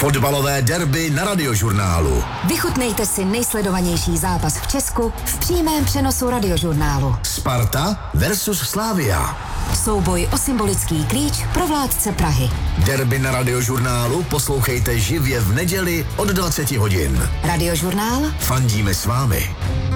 Fotbalové derby na Radiožurnálu. Vychutnejte si nejsledovanější zápas v Česku v přímém přenosu Radiožurnálu. Sparta versus Slavia. Souboj o symbolický klíč pro vládce Prahy. Derby na Radiožurnálu poslouchejte živě v neděli od 20 hodin. Radiožurnál. Fandíme s vámi.